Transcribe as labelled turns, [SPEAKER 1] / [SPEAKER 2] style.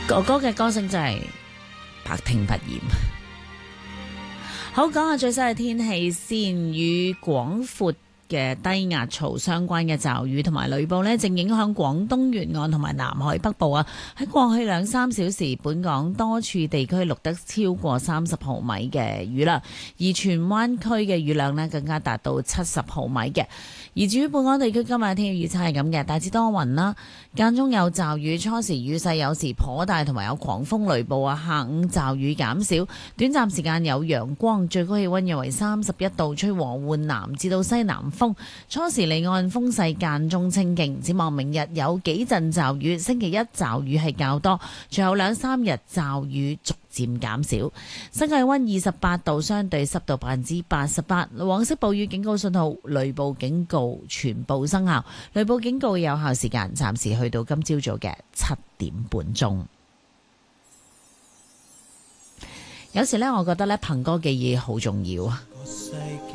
[SPEAKER 1] 哥哥嘅歌聲真係百聽不厭。好，講下最新嘅天氣先，與廣闊嘅低壓槽相關嘅驟雨同埋雷暴呢，正影響廣東沿岸同埋南海北部啊。喺過去2-3小時，本港多處地區錄得超過30毫米嘅雨啦，而荃灣區嘅雨量呢，更加達到70毫米嘅。而至於本港地區今日嘅天氣預測係咁嘅，大致多雲啦，間中有驟雨，初時雨勢有時頗大，同埋有狂風雷暴啊。下午驟雨減少，短暫時間有陽光，最高氣溫約為31度，吹和緩南至到西南風，初時離岸風勢間中清勁。展望明日有幾陣驟雨，星期一驟雨係較多，隨後2-3日驟雨逐漸減少。新界溫28度，相對濕度88%。黃色暴雨警告信號、雷暴警告全部生效。雷暴警告有效時間暫時去到今朝早嘅7點半鐘。有時呢，我覺得呢，憑歌寄意好重要啊。